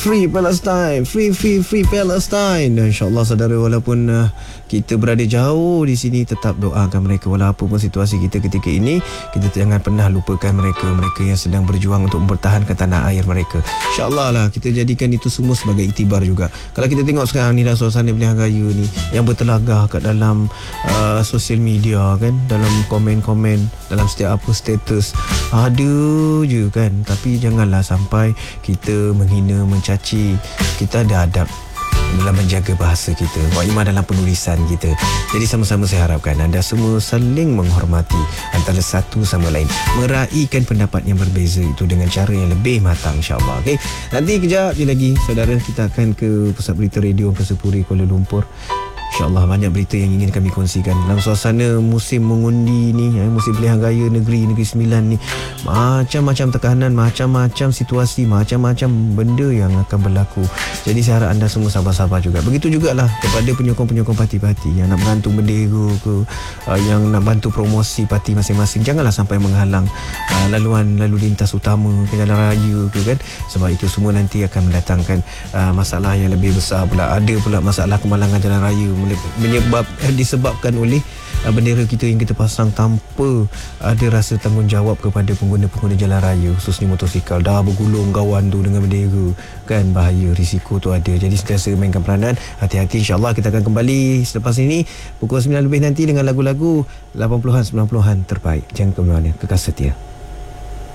Free Palestine, free Palestine. Dan insyaAllah saudara, walaupun kita berada jauh di sini, tetap doakan mereka. Walaupun situasi kita ketika ini, kita jangan pernah lupakan mereka yang sedang berjuang untuk mempertahankan tanah air mereka. InsyaAllah lah, kita jadikan itu semua sebagai iktibar juga. Kalau kita tengok sekarang ni dah suasana pilihan raya ni yang bertelagah kat dalam sosial media kan, dalam komen-komen, dalam setiap apa status ada je kan. Tapi janganlah sampai kita menghina, mencaci. Kita ada adab dalam menjaga bahasa kita, wa'imah dalam penulisan kita. Jadi sama-sama saya harapkan anda semua saling menghormati antara satu sama lain, meraihkan pendapat yang berbeza itu dengan cara yang lebih matang, insyaAllah. Okay? Nanti kejap je lagi saudara, kita akan ke Pusat Berita Radio Persepuri Kuala Lumpur. InsyaAllah banyak berita yang ingin kami kongsikan dalam suasana musim mengundi ni, musim pilihan raya Negeri Sembilan ni. Macam-macam tekanan, macam-macam situasi, macam-macam benda yang akan berlaku. Jadi saya harap anda semua sabar-sabar juga. Begitu jugalah kepada penyokong-penyokong parti-parti yang nak bergantung bendera ke, yang nak bantu promosi parti masing-masing. Janganlah sampai menghalang lalu lintas utama ke jalan raya ke kan. Sebab itu semua nanti akan mendatangkan masalah yang lebih besar pula. Ada pula masalah kemalangan jalan raya disebabkan oleh bendera kita yang kita pasang tanpa ada rasa tanggungjawab kepada pengguna-pengguna jalan raya, khususnya motosikal. Dah bergulung kawan tu dengan bendera kan, bahaya, risiko tu ada. Jadi sentiasa mainkan peranan, hati-hati. InsyaAllah kita akan kembali selepas ini pukul 9 lebih nanti dengan lagu-lagu 80-an 90-an terbaik. Jangan ke mana-mana, kekal setia.